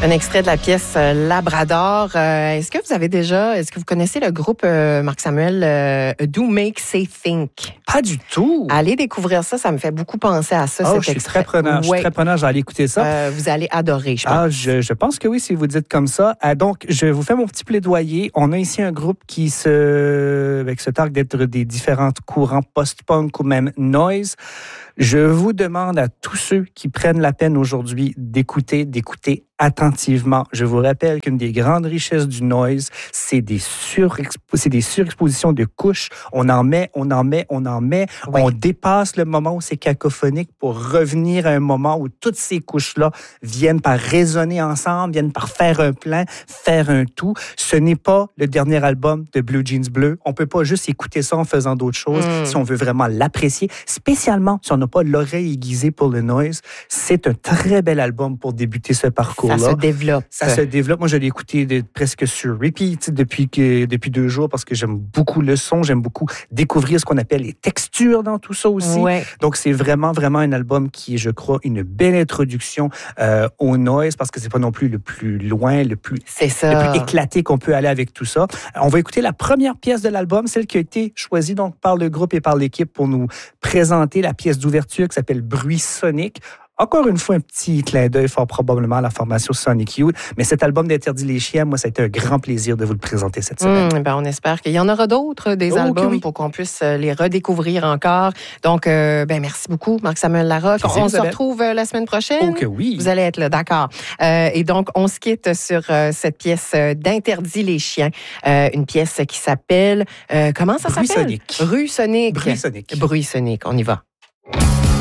Un extrait de la pièce Labrador. Est-ce que vous connaissez le groupe Marc-Samuel Do Make Say Think? Pas du tout. Allez découvrir ça, ça me fait beaucoup penser à ça. Je suis très preneur. Je suis très preneur, j'allais écouter ça. Vous allez adorer, je pense. Je pense que oui, si vous dites comme ça. Donc, je vous fais mon petit plaidoyer. On a ici un groupe qui se targue d'être des différents courants post-punk ou même noise. Je vous demande à tous ceux qui prennent la peine aujourd'hui d'écouter attentivement. Je vous rappelle qu'une des grandes richesses du noise, c'est des surexpositions de couches. On en met. Oui. On dépasse le moment où c'est cacophonique pour revenir à un moment où toutes ces couches-là viennent par résonner ensemble, viennent par faire un plan, faire un tout. Ce n'est pas le dernier album de Blue Jeans Bleu. On peut pas juste écouter ça en faisant d'autres choses si on veut vraiment l'apprécier, spécialement si on n'a pas l'oreille aiguisée pour le noise. C'est un très bel album pour débuter ce parcours-là. Ça se développe. Ça se développe. Moi, je l'ai écouté presque sur repeat depuis 2 jours parce que j'aime beaucoup le son, j'aime beaucoup découvrir ce qu'on appelle les textures dans tout ça aussi. Ouais. Donc, c'est vraiment, vraiment un album qui est, je crois, une belle introduction au noise parce que c'est pas non plus le plus loin, le plus éclaté qu'on peut aller avec tout ça. On va écouter la première pièce de l'album, celle qui a été choisie donc par le groupe et par l'équipe pour nous présenter la pièce d'ouverture qui s'appelle Bruit Sonique. Encore une fois, un petit clin d'œil fort probablement à la formation Sonic Youth. Mais cet album d'Interdit les chiens, moi, ça a été un grand plaisir de vous le présenter cette semaine. On espère qu'il y en aura d'autres, des albums, pour qu'on puisse les redécouvrir encore. Donc, merci beaucoup, Marc-Samuel Larocque. On se retrouve la semaine prochaine. Oh que oui. Vous allez être là, d'accord. Et donc, on se quitte sur cette pièce d'Interdit les chiens. Une pièce qui s'appelle... comment ça s'appelle? Bruit Sonique. Rue Sonique. Bruit Sonique. Bruit Sonique. On y va.